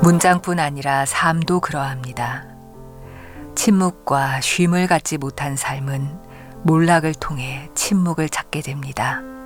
문장뿐 아니라 삶도 그러합니다. 침묵과 쉼을 갖지 못한 삶은 몰락을 통해 침묵을 찾게 됩니다.